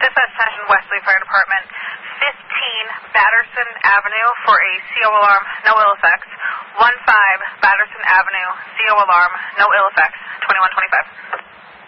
Dispatch Attention Wesley Fire Department, 15 Batterson Avenue for a CO alarm, no ill effects. 15 Batterson Avenue, CO alarm, no ill effects, 2125.